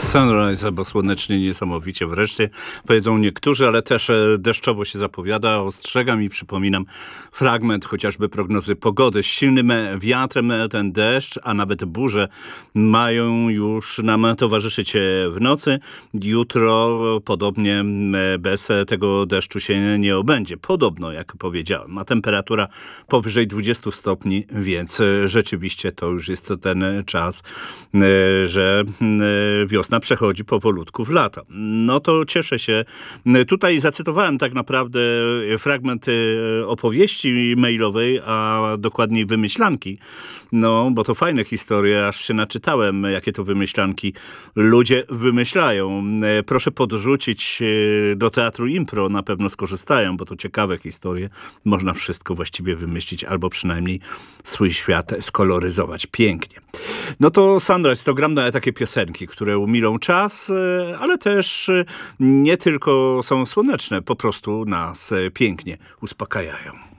Sunrise albo słonecznie niesamowicie wreszcie, powiedzą niektórzy, ale też deszczowo się zapowiada. Ostrzegam i przypominam fragment chociażby prognozy pogody. Z silnym wiatrem ten deszcz, a nawet burze mają już nam towarzyszyć w nocy. Jutro podobnie bez tego deszczu się nie obędzie. Podobno, jak powiedziałem, a temperatura powyżej 20 stopni, więc rzeczywiście to już jest ten czas, że wiosna przechodzi powolutku w lato. No to cieszę się. Tutaj zacytowałem tak naprawdę fragment opowieści mailowej, a dokładniej wymyślanki. No, bo to fajne historie, aż się naczytałem, jakie to wymyślanki ludzie wymyślają. Proszę podrzucić do teatru impro, na pewno skorzystają, bo to ciekawe historie. Można wszystko właściwie wymyślić, albo przynajmniej swój świat skoloryzować pięknie. No to Sunrise, to gram na takie piosenki, które umilą czas, ale też nie tylko są słoneczne, po prostu nas pięknie uspokajają.